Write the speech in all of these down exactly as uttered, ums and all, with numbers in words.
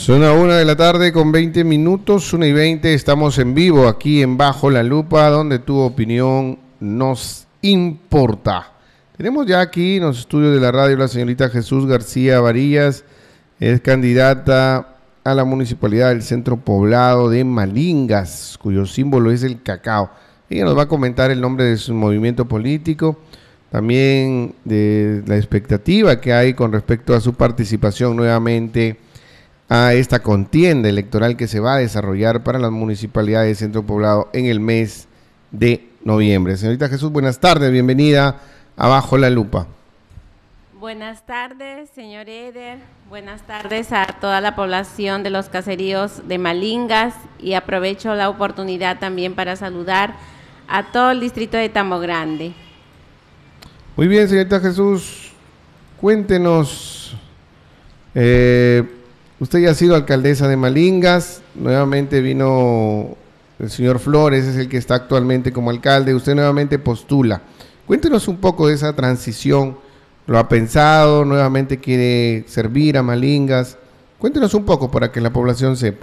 Son a una de la tarde con veinte minutos, una y veinte, estamos en vivo aquí en Bajo la Lupa, donde tu opinión nos importa. Tenemos ya aquí en los estudios de la radio la señorita Jesús García Varillas, es candidata a la municipalidad del centro poblado de Malingas, cuyo símbolo es el cacao. Ella nos va a comentar el nombre de su movimiento político, también de la expectativa que hay con respecto a su participación nuevamente a esta contienda electoral que se va a desarrollar para las municipalidades de Centro Poblado en el mes de noviembre. Señorita Jesús, buenas tardes, bienvenida a Bajo la Lupa. Buenas tardes, señor Eder, buenas tardes a toda la población de los caseríos de Malingas y aprovecho la oportunidad también para saludar a todo el distrito de Tambo Grande. Muy bien, señorita Jesús, cuéntenos, eh, usted ya ha sido alcaldesa de Malingas, nuevamente vino el señor Flores, es el que está actualmente como alcalde, usted nuevamente postula. Cuéntenos un poco de esa transición, ¿lo ha pensado? ¿Nuevamente quiere servir a Malingas? Cuéntenos un poco para que la población sepa.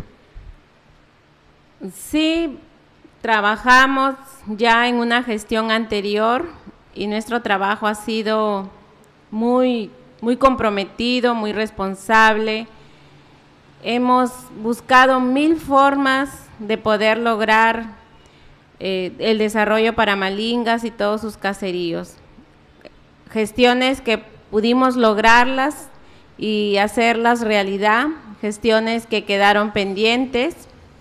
Sí, trabajamos ya en una gestión anterior y nuestro trabajo ha sido muy, muy comprometido, muy responsable. Hemos buscado mil formas de poder lograr eh, el desarrollo para Malingas y todos sus caseríos. Gestiones que pudimos lograrlas y hacerlas realidad, gestiones que quedaron pendientes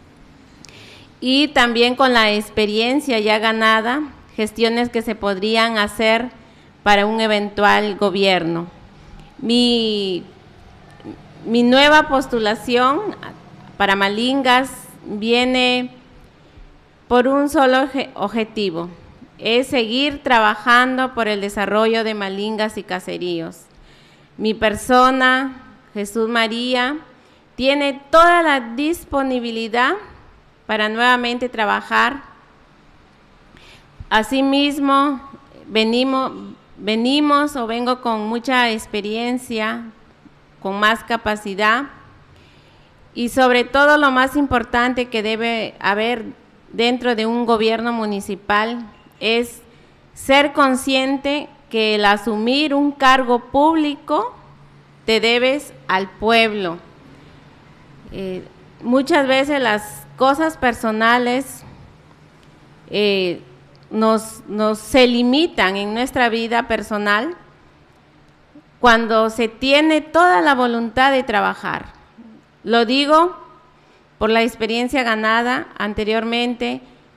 y también con la experiencia ya ganada, gestiones que se podrían hacer para un eventual gobierno. Mi Mi nueva postulación para Malingas viene por un solo objetivo, es seguir trabajando por el desarrollo de Malingas y caseríos. Mi persona, Jesús María, tiene toda la disponibilidad para nuevamente trabajar. Asimismo, venimos, venimos o vengo con mucha experiencia, con más capacidad y sobre todo lo más importante que debe haber dentro de un gobierno municipal es ser consciente que el asumir un cargo público te debes al pueblo. Eh, muchas veces las cosas personales eh, nos, nos se limitan en nuestra vida personal cuando se tiene toda la voluntad de trabajar. Lo digo por la experiencia ganada anteriormente.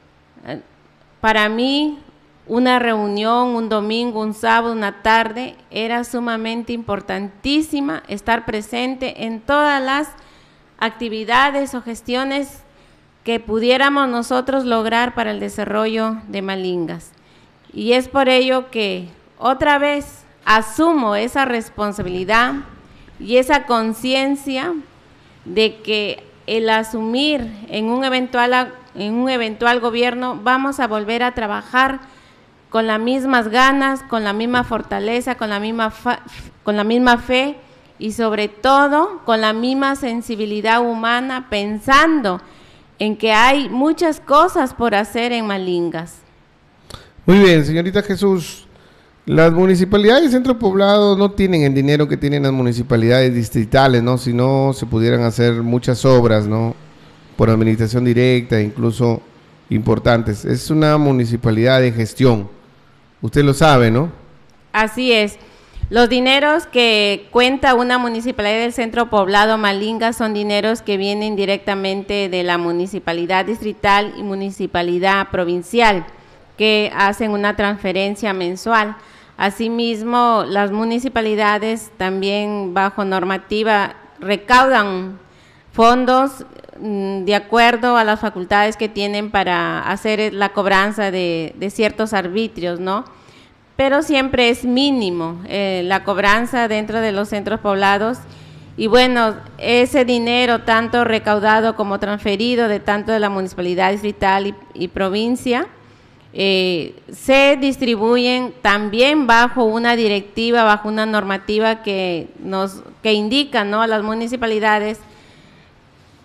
Para mí, una reunión, un domingo, un sábado, una tarde, era sumamente importantísima estar presente en todas las actividades o gestiones que pudiéramos nosotros lograr para el desarrollo de Malingas. Y es por ello que otra vez asumo esa responsabilidad y esa conciencia de que el asumir en un eventual en un eventual gobierno vamos a volver a trabajar con las mismas ganas, con la misma fortaleza, con la misma fa, con la misma fe y sobre todo con la misma sensibilidad humana, pensando en que hay muchas cosas por hacer en Malingas. Muy bien, señorita Jesús. Las municipalidades de centro poblado no tienen el dinero que tienen las municipalidades distritales, ¿no? Si no, se pudieran hacer muchas obras, ¿no? Por administración directa, incluso importantes. Es una municipalidad de gestión. Usted lo sabe, ¿no? Así es. Los dineros que cuenta una municipalidad del centro poblado Malingas son dineros que vienen directamente de la municipalidad distrital y municipalidad provincial, que hacen una transferencia mensual. Asimismo, las municipalidades también bajo normativa recaudan fondos de acuerdo a las facultades que tienen para hacer la cobranza de, de ciertos arbitrios, ¿no? Pero siempre es mínimo eh, la cobranza dentro de los centros poblados y bueno, ese dinero tanto recaudado como transferido de tanto de la municipalidad distrital y, y provincia, Eh, se distribuyen también bajo una directiva, bajo una normativa que nos que indica, ¿no?, a las municipalidades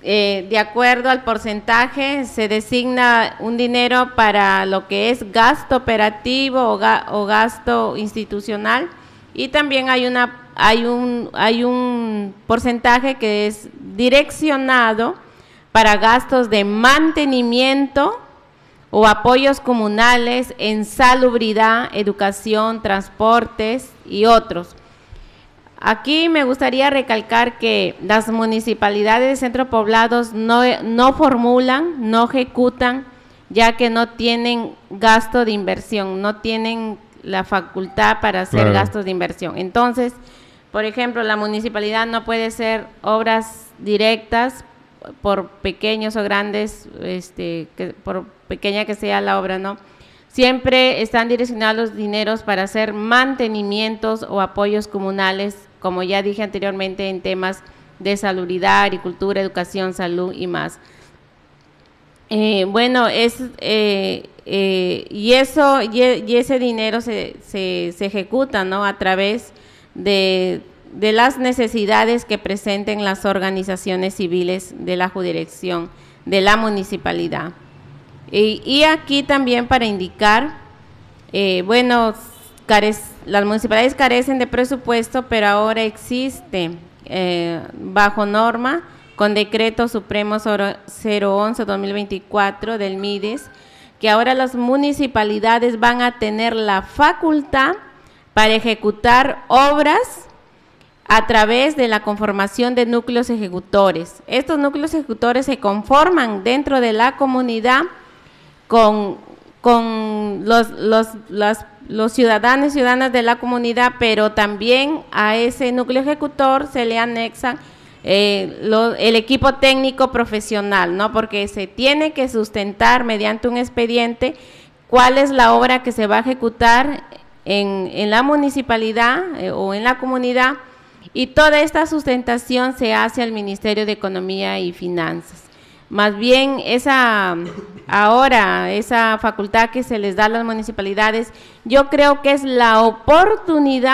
eh, de acuerdo al porcentaje, se designa un dinero para lo que es gasto operativo o, ga, o gasto institucional, y también hay, una, hay, un, hay un porcentaje que es direccionado para gastos de mantenimiento o apoyos comunales en salubridad, educación, transportes y otros. Aquí me gustaría recalcar que las municipalidades de centros poblados no, no formulan, no ejecutan, ya que no tienen gasto de inversión, no tienen la facultad para hacer claro. gastos de inversión. Entonces, por ejemplo, la municipalidad no puede hacer obras directas, por pequeños o grandes, este, que, por pequeña que sea la obra, ¿no? Siempre están direccionados los dineros para hacer mantenimientos o apoyos comunales, como ya dije anteriormente, en temas de salubridad, agricultura, educación, salud y más. Eh, bueno, es eh, eh, y eso y, y ese dinero se, se, se ejecuta, ¿no?, a través de, de las necesidades que presenten las organizaciones civiles de la jurisdicción de la municipalidad. Y, y aquí también para indicar, eh, bueno, carece, las municipalidades carecen de presupuesto, pero ahora existe eh, bajo norma con decreto supremo cero once dos mil veinticuatro del MIDES, que ahora las municipalidades van a tener la facultad para ejecutar obras a través de la conformación de núcleos ejecutores. Estos núcleos ejecutores se conforman dentro de la comunidad con, con los, los, las, los ciudadanos y ciudadanas de la comunidad, pero también a ese núcleo ejecutor se le anexa eh, lo, el equipo técnico profesional, ¿no?, porque se tiene que sustentar mediante un expediente cuál es la obra que se va a ejecutar en, en la municipalidad eh, o en la comunidad, y toda esta sustentación se hace al Ministerio de Economía y Finanzas. Más bien, esa ahora, esa facultad que se les da a las municipalidades, yo creo que es la oportunidad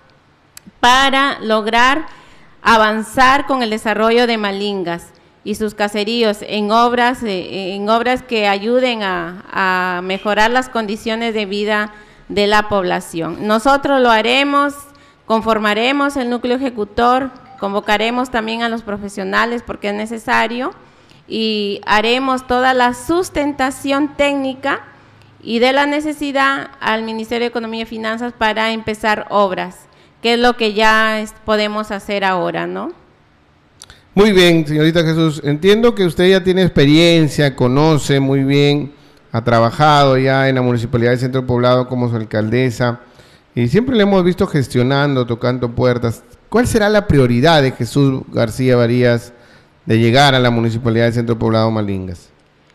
para lograr avanzar con el desarrollo de Malingas y sus caseríos en obras, eh, en obras que ayuden a, a mejorar las condiciones de vida de la población. Nosotros lo haremos, conformaremos el núcleo ejecutor, convocaremos también a los profesionales porque es necesario, y haremos toda la sustentación técnica y de la necesidad al Ministerio de Economía y Finanzas para empezar obras, que es lo que ya es, podemos hacer ahora, ¿no? Muy bien, señorita Jesús, entiendo que usted ya tiene experiencia, conoce muy bien, ha trabajado ya en la Municipalidad de Centro Poblado como su alcaldesa, y siempre le hemos visto gestionando, tocando puertas. ¿Cuál será la prioridad de Jesús García Varías de llegar a la Municipalidad de Centro Poblado Malingas?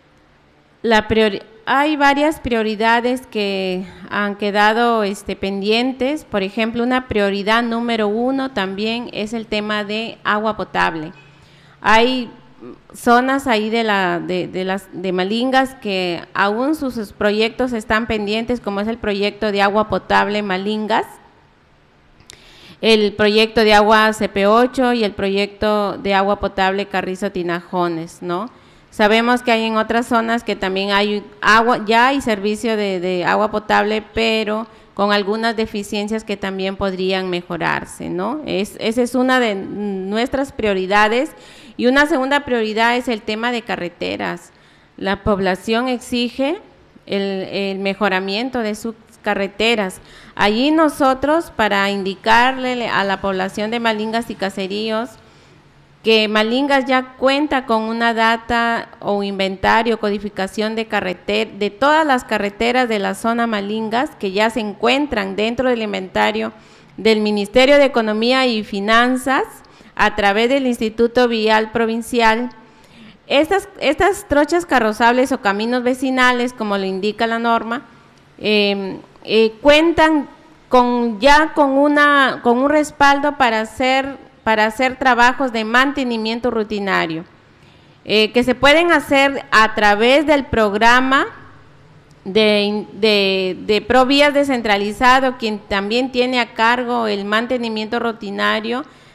La priori hay varias prioridades que han quedado este, pendientes. Por ejemplo, una prioridad número uno también es el tema de agua potable. Hay zonas ahí de, la, de, de, las, de Malingas que aún sus, sus proyectos están pendientes, como es el proyecto de agua potable Malingas, el proyecto de agua C P ocho y el proyecto de agua potable Carrizo Tinajones, ¿no? Sabemos que hay en otras zonas que también hay agua, ya hay servicio de, de agua potable, pero con algunas deficiencias que también podrían mejorarse, ¿no? Es, esa es una de nuestras prioridades. Y una segunda prioridad es el tema de carreteras. La población exige el, el mejoramiento de sus carreteras. Allí nosotros, para indicarle a la población de Malingas y caseríos que Malingas ya cuenta con una data o inventario, codificación de carretera, de todas las carreteras de la zona Malingas que ya se encuentran dentro del inventario del Ministerio de Economía y Finanzas a través del Instituto Vial Provincial. Estas, estas trochas carrozables o caminos vecinales, como lo indica la norma, eh, eh, cuentan con ya con una con un respaldo para hacer para hacer trabajos de mantenimiento rutinario, eh, que se pueden hacer a través del programa de, de, de Provías descentralizado, quien también tiene a cargo el mantenimiento rutinario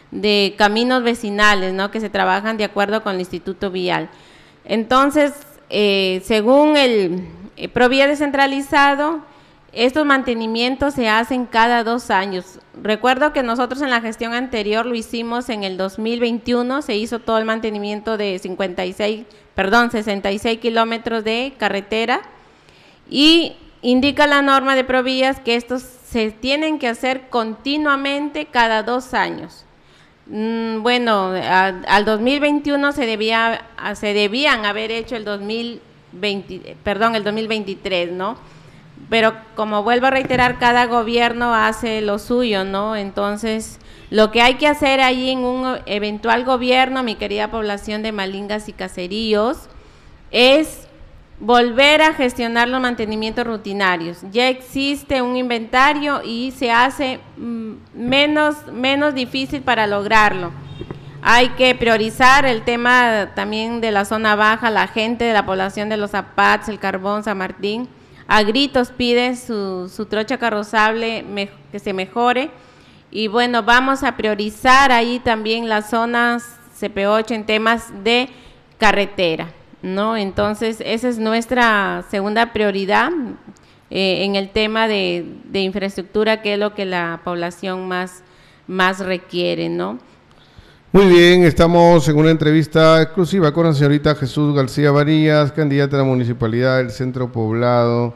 de caminos vecinales, ¿no? Que se trabajan de acuerdo con el Instituto Vial. Entonces, eh, según el eh, Provía descentralizado, estos mantenimientos se hacen cada dos años. Recuerdo que nosotros en la gestión anterior lo hicimos en el dos mil veintiuno, se hizo todo el mantenimiento de cincuenta y seis, perdón, sesenta y seis kilómetros de carretera, y indica la norma de Provías que estos se tienen que hacer continuamente cada dos años. Mm, bueno, a, al dos mil veintiuno se debía, a, se debían haber hecho el dos mil veinte, perdón, el dos mil veintitrés, ¿no? Pero como vuelvo a reiterar, cada gobierno hace lo suyo, ¿no? Entonces, lo que hay que hacer ahí en un eventual gobierno, mi querida población de Malingas y Caseríos, es volver a gestionar los mantenimientos rutinarios. Ya existe un inventario y se hace mm, menos, menos difícil para lograrlo. Hay que priorizar el tema también de la zona baja, la gente de la población de Los Zapats, El Carbón, San Martín, a gritos pide su, su trocha carrozable me, que se mejore, y bueno, vamos a priorizar ahí también las zonas C P ocho en temas de carretera, ¿no? Entonces, esa es nuestra segunda prioridad eh, en el tema de, de infraestructura, que es lo que la población más, más requiere, ¿no? Muy bien, estamos en una entrevista exclusiva con la señorita Jesús García Varillas, candidata a la Municipalidad del Centro Poblado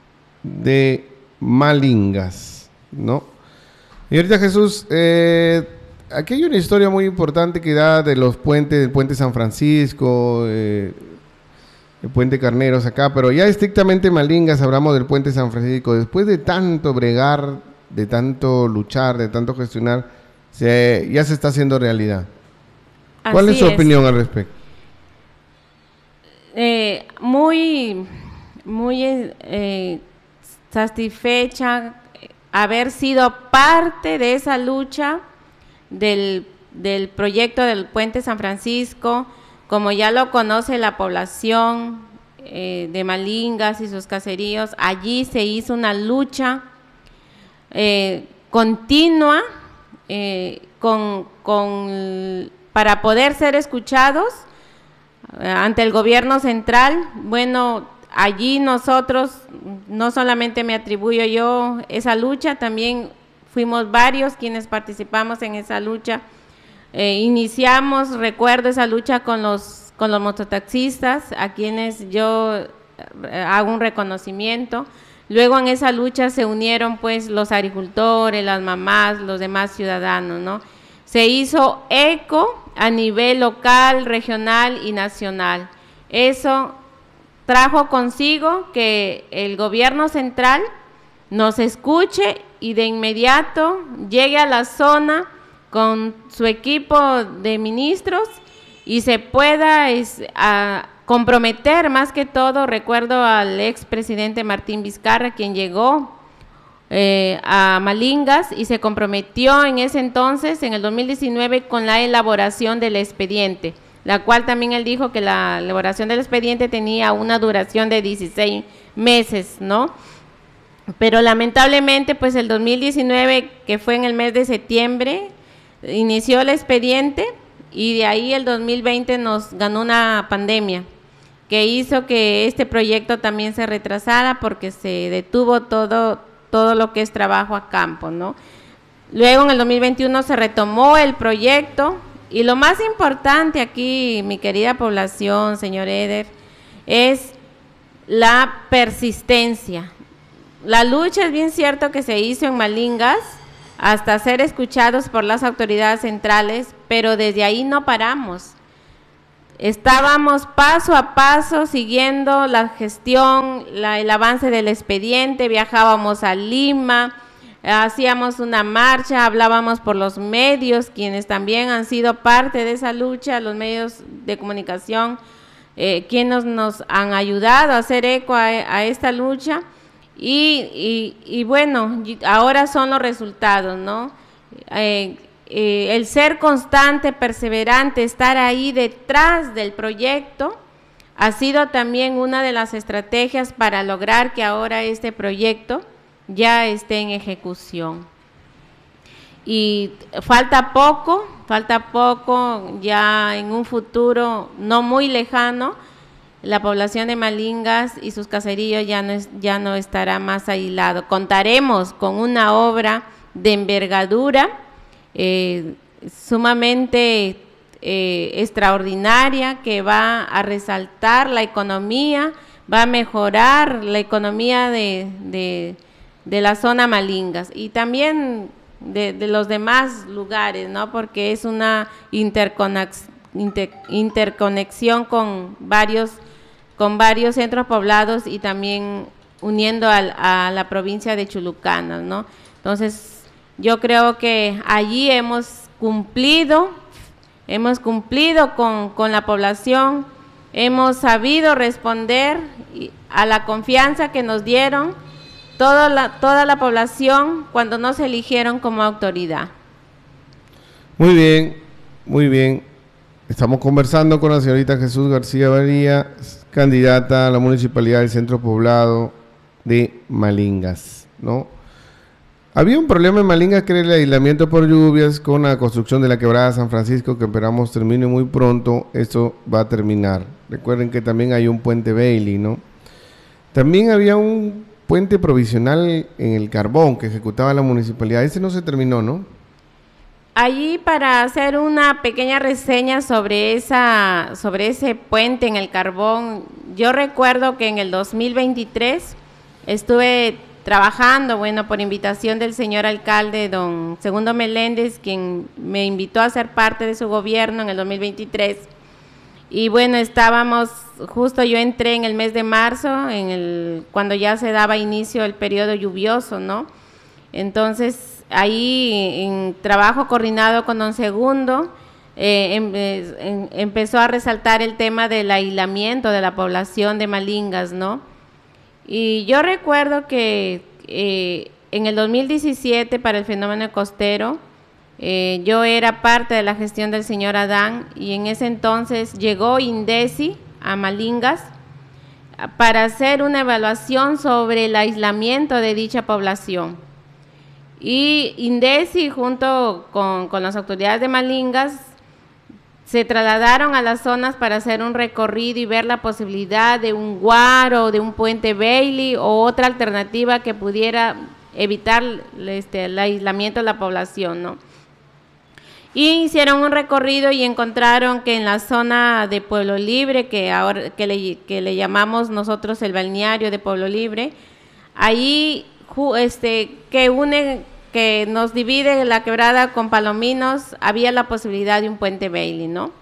de Malingas, ¿no? Señorita Jesús, eh, aquí hay una historia muy importante que da de los puentes, del puente San Francisco, eh, el puente Carneros acá, pero ya estrictamente Malingas, hablamos del puente San Francisco. Después de tanto bregar, de tanto luchar, de tanto gestionar, Se, ya se está haciendo realidad. ¿Cuál Así es su es. opinión al respecto? Eh, muy, muy eh, satisfecha haber sido parte de esa lucha del, del proyecto del puente San Francisco, como ya lo conoce la población eh, de Malingas y sus caseríos. Allí se hizo una lucha eh, continua, Eh, con, con, para poder ser escuchados eh, ante el gobierno central. Bueno, allí nosotros, no solamente me atribuyo yo esa lucha, también fuimos varios quienes participamos en esa lucha. Eh, iniciamos, recuerdo esa lucha con los, con los mototaxistas, a quienes yo eh, hago un reconocimiento. Luego en esa lucha se unieron pues los agricultores, las mamás, los demás ciudadanos, ¿no? Se hizo eco a nivel local, regional y nacional. Eso trajo consigo que el gobierno central nos escuche y de inmediato llegue a la zona con su equipo de ministros y se pueda es, a, comprometer más que todo. Recuerdo al expresidente Martín Vizcarra, quien llegó eh, a Malingas y se comprometió en ese entonces, en el dos mil diecinueve, con la elaboración del expediente, la cual también él dijo que la elaboración del expediente tenía una duración de dieciséis meses, ¿no? Pero lamentablemente, pues el dos mil diecinueve, que fue en el mes de septiembre, inició el expediente y de ahí el dos mil veinte nos ganó una pandemia que hizo que este proyecto también se retrasara porque se detuvo todo, todo lo que es trabajo a campo, ¿no? Luego en el dos mil veintiuno se retomó el proyecto y lo más importante aquí, mi querida población, señor Eder, es la persistencia. La lucha es bien cierto que se hizo en Malingas hasta ser escuchados por las autoridades centrales, pero desde ahí no paramos. Estábamos paso a paso siguiendo la gestión, la, el avance del expediente, viajábamos a Lima, hacíamos una marcha, hablábamos por los medios, quienes también han sido parte de esa lucha, los medios de comunicación, eh, quienes nos han ayudado a hacer eco a, a esta lucha. Y, y, y bueno, ahora son los resultados, ¿no? Eh, eh, el ser constante, perseverante, estar ahí detrás del proyecto, ha sido también una de las estrategias para lograr que ahora este proyecto ya esté en ejecución. y falta poco, falta poco, ya en un futuro no muy lejano, la población de Malingas y sus caseríos ya no, es, ya no estará más aislado. Contaremos con una obra de envergadura eh, sumamente eh, extraordinaria que va a resaltar la economía, va a mejorar la economía de, de, de la zona Malingas y también de, de los demás lugares, ¿no? Porque es una interconex, inter, interconexión con varios, con varios centros poblados y también uniendo al, a la provincia de Chulucana, ¿no? Entonces, yo creo que allí hemos cumplido, hemos cumplido con, con la población, hemos sabido responder a la confianza que nos dieron toda la, toda la población cuando nos eligieron como autoridad. Muy bien, muy bien. Estamos conversando con la señorita Jesús García Varía, candidata a la municipalidad del centro poblado de Malingas, ¿no? Había un problema en Malingas que era el aislamiento por lluvias con la construcción de la quebrada San Francisco, que esperamos termine muy pronto. Esto va a terminar. Recuerden que también hay un puente Bailey, ¿no? También había un puente provisional en el Carbón que ejecutaba la municipalidad. Ese no se terminó, ¿no? Allí, para hacer una pequeña reseña sobre esa, sobre ese puente en el Carbón, yo recuerdo que en el dos mil veintitrés estuve trabajando, bueno, por invitación del señor alcalde, don Segundo Meléndez, quien me invitó a ser parte de su gobierno en el dos mil veintitrés. Y bueno, estábamos, justo yo entré en el mes de marzo, en el, cuando ya se daba inicio el periodo lluvioso, ¿no? Entonces, ahí en trabajo coordinado con don Segundo, eh, em, em, empezó a resaltar el tema del aislamiento de la población de Malingas, ¿no? Y yo recuerdo que eh, en el dos mil diecisiete, para el fenómeno costero, eh, yo era parte de la gestión del señor Adán, y en ese entonces llegó INDECI a Malingas para hacer una evaluación sobre el aislamiento de dicha población. Y INDECI, junto con, con las autoridades de Malingas, se trasladaron a las zonas para hacer un recorrido y ver la posibilidad de un guaro, de un puente Bailey o otra alternativa que pudiera evitar este, el aislamiento de la población, ¿no? Y hicieron un recorrido y encontraron que en la zona de Pueblo Libre, que ahora que le, que le llamamos nosotros el balneario de Pueblo Libre, ahí este, que une, que nos divide la quebrada con Palominos, había la posibilidad de un puente Bailey, ¿no?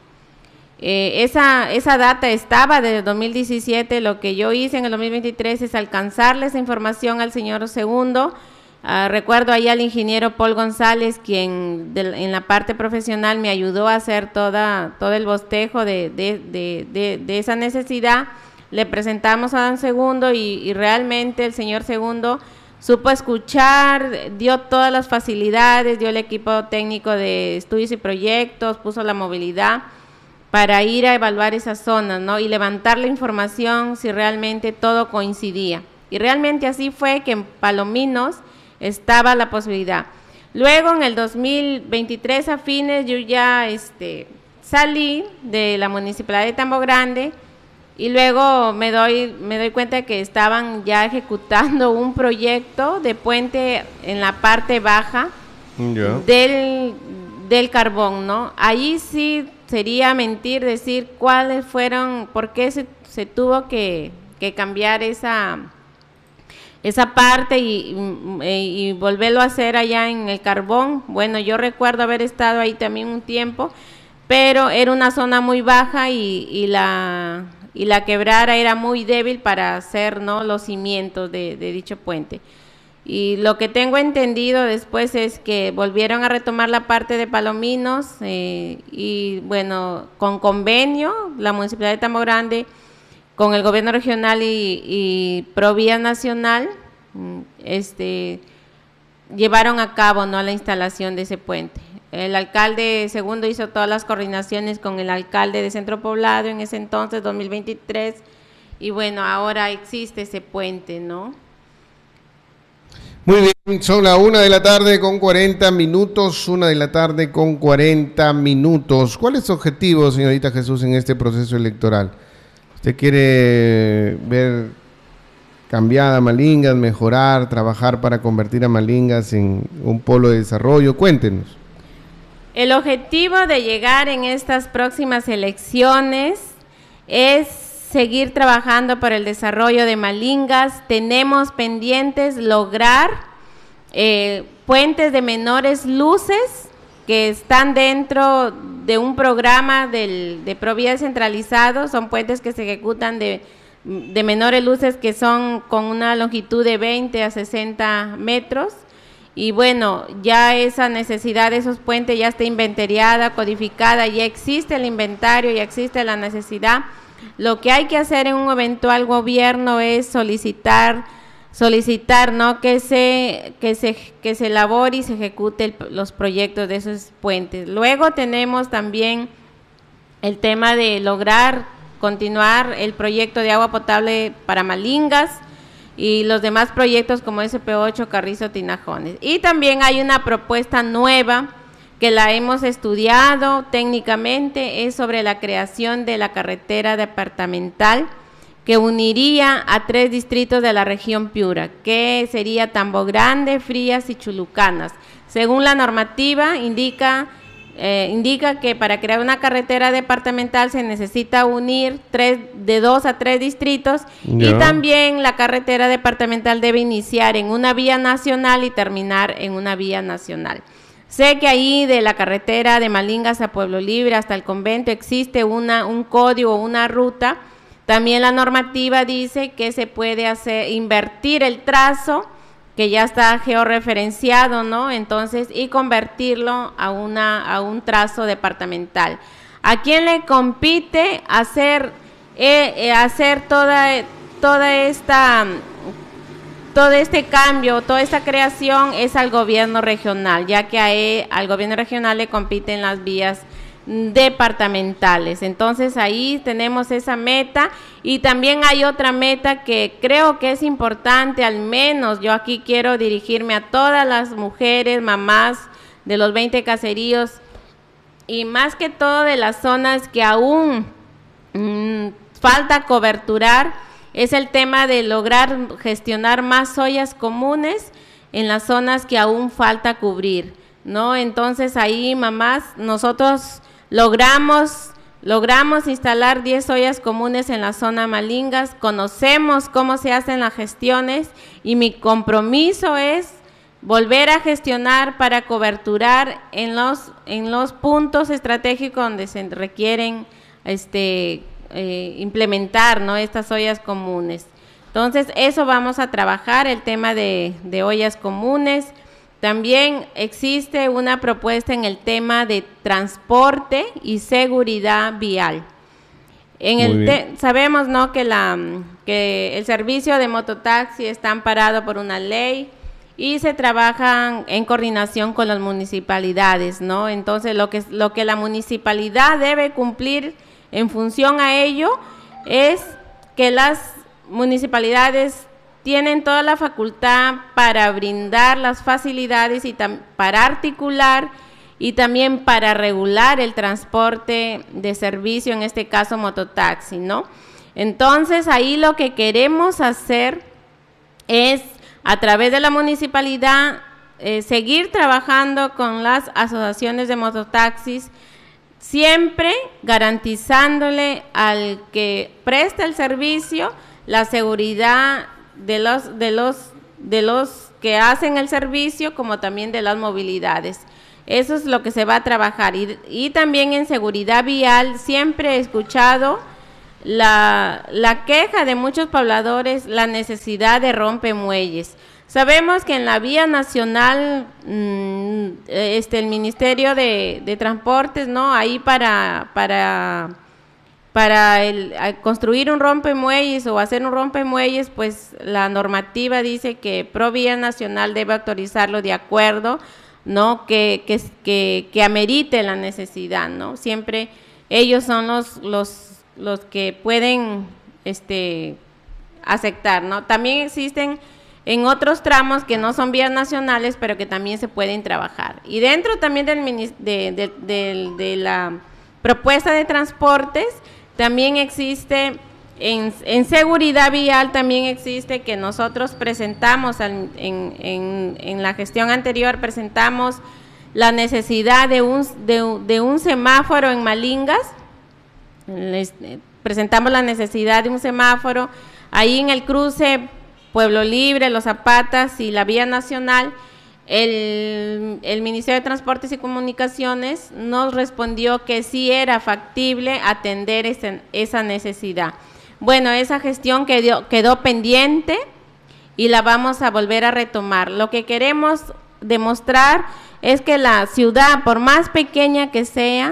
Eh, esa, esa data estaba desde el dos mil diecisiete. Lo que yo hice en el dos mil veintitrés es alcanzarle esa información al señor Segundo. Uh, recuerdo ahí al ingeniero Paul González, quien de, en la parte profesional me ayudó a hacer toda, todo el bostejo de, de, de, de, de esa necesidad. Le presentamos a don Segundo y, y realmente el señor Segundo supo escuchar, dio todas las facilidades, dio el equipo técnico de estudios y proyectos, puso la movilidad para ir a evaluar esas zonas, ¿no? Y levantar la información si realmente todo coincidía. Y realmente así fue, que en Palominos estaba la posibilidad. Luego, en el dos mil veintitrés, a fines, yo ya este, salí de la municipalidad de Tambo Grande. Y luego me doy, me doy cuenta que estaban ya ejecutando un proyecto de puente en la parte baja yeah. del, del Carbón, ¿no? Ahí sí sería mentir decir cuáles fueron, por qué se, se tuvo que, que cambiar esa, esa parte y, y, y volverlo a hacer allá en el Carbón. Bueno, yo recuerdo haber estado ahí también un tiempo, pero era una zona muy baja y, y la... y la quebrada era muy débil para hacer, ¿no?, los cimientos de, de dicho puente. Y lo que tengo entendido después es que volvieron a retomar la parte de Palominos eh, y, bueno, con convenio, la Municipalidad de Tambo Grande, con el Gobierno Regional y, y Provía Nacional, este, llevaron a cabo, ¿no?, la instalación de ese puente. El alcalde Segundo hizo todas las coordinaciones con el alcalde de Centro Poblado en ese entonces, dos mil veintitrés, y bueno, ahora existe ese puente, ¿no? Muy bien, son la una de la tarde con cuarenta minutos, una de la tarde con cuarenta minutos. ¿Cuál es su objetivo, señorita Jesús, en este proceso electoral? ¿Usted quiere ver cambiada Malingas, mejorar, trabajar para convertir a Malingas en un polo de desarrollo? Cuéntenos. El objetivo de llegar en estas próximas elecciones es seguir trabajando por el desarrollo de Malingas. Tenemos pendientes lograr eh, puentes de menores luces que están dentro de un programa del, de Provida descentralizado. Son puentes que se ejecutan de, de menores luces que son con una longitud de veinte a sesenta metros. Y bueno, ya esa necesidad de esos puentes ya está inventariada, codificada, ya existe el inventario, ya existe la necesidad. Lo que hay que hacer en un eventual gobierno es solicitar, solicitar, ¿no? que se, que se, que se elabore y se ejecute el, los proyectos de esos puentes. Luego tenemos también el tema de lograr continuar el proyecto de agua potable para Malingas y los demás proyectos como ese pe ocho, Carrizo, Tinajones. Y también hay una propuesta nueva que la hemos estudiado técnicamente, es sobre la creación de la carretera departamental que uniría a tres distritos de la región Piura, que sería Tambo Grande, Frías y Chulucanas. Según la normativa, indica, eh, indica que para crear una carretera departamental se necesita unir tres, de dos a tres distritos, yeah. Y también la carretera departamental debe iniciar en una vía nacional y terminar en una vía nacional. Sé que ahí de la carretera de Malingas a Pueblo Libre hasta el convento existe una, un código, una ruta. También la normativa dice que se puede hacer, invertir el trazo, que ya está georreferenciado, ¿no? Entonces, y convertirlo a, una, a un trazo departamental. ¿A quién le compite hacer, eh, eh, hacer toda, toda esta... Todo este cambio, toda esta creación es al gobierno regional, ya que a él, al gobierno regional le compiten las vías departamentales. Entonces ahí tenemos esa meta y también hay otra meta que creo que es importante, al menos yo aquí quiero dirigirme a todas las mujeres, mamás de los veinte caseríos y más que todo de las zonas que aún mmm, falta coberturar. Es el tema de lograr gestionar más ollas comunes en las zonas que aún falta cubrir, ¿no? Entonces ahí, mamás, nosotros logramos, logramos instalar diez ollas comunes en la zona Malingas, conocemos cómo se hacen las gestiones y mi compromiso es volver a gestionar para coberturar en los, en los puntos estratégicos donde se requieren este Eh, implementar, ¿no? Estas ollas comunes. Entonces, eso vamos a trabajar, el tema de, de ollas comunes. También existe una propuesta en el tema de transporte y seguridad vial. En el te sabemos, ¿no? que, la, que el servicio de mototaxi está amparado por una ley y se trabajan en coordinación con las municipalidades, ¿no? Entonces, lo que, lo que la municipalidad debe cumplir en función a ello es que las municipalidades tienen toda la facultad para brindar las facilidades y para articular y también para regular el transporte de servicio, en este caso mototaxi, ¿no? Entonces ahí lo que queremos hacer es a través de la municipalidad eh, seguir trabajando con las asociaciones de mototaxis, siempre garantizándole al que presta el servicio la seguridad de los, de los, de los que hacen el servicio, como también de las movilidades. Eso es lo que se va a trabajar. Y, y también en seguridad vial, siempre he escuchado la, la queja de muchos pobladores, la necesidad de rompemuelles. Sabemos que en la vía nacional, mmm, este, el Ministerio de, de Transportes, ¿no? Ahí para, para, para el, construir un rompemuelles o hacer un rompemuelles, pues la normativa dice que Provida Nacional debe autorizarlo de acuerdo, ¿no? Que, que, que, que amerite la necesidad, ¿no? Siempre ellos son los, los, los que pueden este, aceptar, ¿no? También existen en otros tramos que no son vías nacionales, pero que también se pueden trabajar. Y dentro también del, de, de, de, de la propuesta de transportes, también existe, en, en seguridad vial también existe, que nosotros presentamos al, en, en, en la gestión anterior, presentamos la necesidad de un, de, de un semáforo en Malingas. Les, presentamos la necesidad de un semáforo ahí en el cruce Pueblo Libre, Los Zapatas y la vía nacional. El, el Ministerio de Transportes y Comunicaciones nos respondió que sí era factible atender ese, esa necesidad. Bueno, esa gestión quedó, quedó pendiente y la vamos a volver a retomar. Lo que queremos demostrar es que la ciudad, por más pequeña que sea,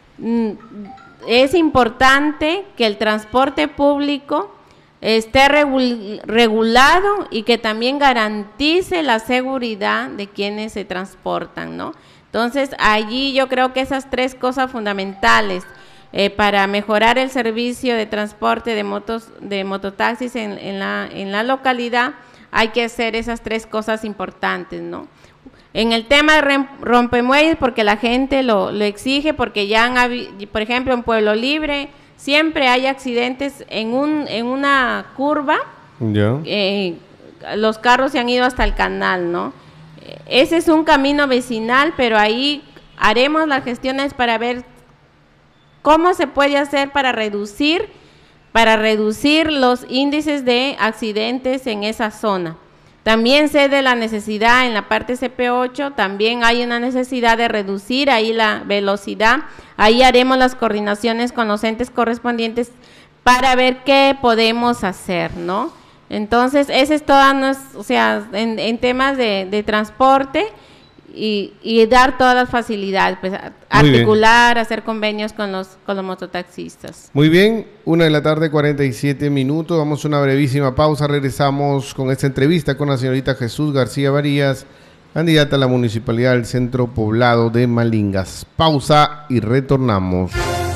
es importante que el transporte público esté regulado y que también garantice la seguridad de quienes se transportan, ¿no? Entonces, allí yo creo que esas tres cosas fundamentales eh, para mejorar el servicio de transporte de motos, de mototaxis en, en, la, en la localidad, hay que hacer esas tres cosas importantes, ¿no? En el tema de rompemuelles, porque la gente lo, lo exige, porque ya han habido, por ejemplo, en Pueblo Libre, siempre hay accidentes en un en una curva, yeah. eh, los carros se han ido hasta el canal, ¿no? Ese es un camino vecinal, pero ahí haremos las gestiones para ver cómo se puede hacer para reducir, para reducir los índices de accidentes en esa zona. También sé de la necesidad en la parte C P ocho, también hay una necesidad de reducir ahí la velocidad. Ahí haremos las coordinaciones con los entes correspondientes para ver qué podemos hacer, ¿no? Entonces, ese es todo, o sea, en, en temas de, de transporte y, y dar todas las facilidades, pues, articular, hacer convenios con los, con los mototaxistas. Muy bien, una de la tarde, cuarenta y siete minutos, vamos a una brevísima pausa, regresamos con esta entrevista con la señorita Jesús García Varías, candidata a la Municipalidad del Centro Poblado de Malingas. Pausa y retornamos.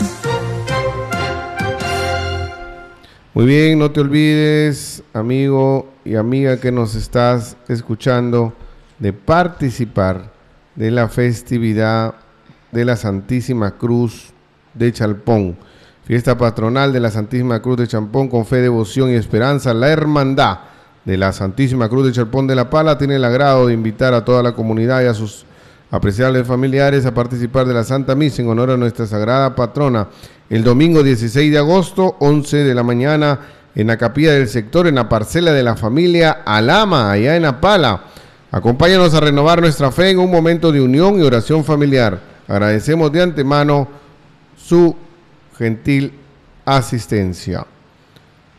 Muy bien, no te olvides, amigo y amiga que nos estás escuchando, de participar de la festividad de la Santísima Cruz de Chalpón, fiesta patronal de la Santísima Cruz de Chalpón. Con fe, devoción y esperanza, la Hermandad de la Santísima Cruz de Chalpón de La Pala tiene el agrado de invitar a toda la comunidad y a sus apreciables familiares a participar de la Santa Misa en honor a nuestra sagrada patrona el domingo dieciséis de agosto, once de la mañana, en la capilla del sector, en la parcela de la familia Alama, allá en La Pala. Acompáñanos a renovar nuestra fe en un momento de unión y oración familiar. Agradecemos de antemano su gentil asistencia.